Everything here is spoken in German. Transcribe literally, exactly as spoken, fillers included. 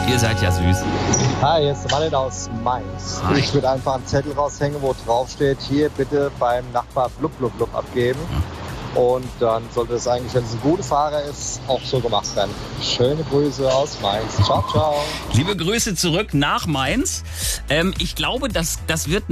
Ihr seid ja süß. Hi, hier ist der Martin aus Mainz. Hi. Ich würde einfach einen Zettel raushängen, wo drauf steht, hier bitte beim Nachbar blub blub blub abgeben. Und dann sollte das eigentlich, wenn es ein guter Fahrer ist, auch so gemacht werden. Schöne Grüße aus Mainz. Ciao, ciao. Liebe Grüße zurück nach Mainz. Ähm, ich glaube, das, das wird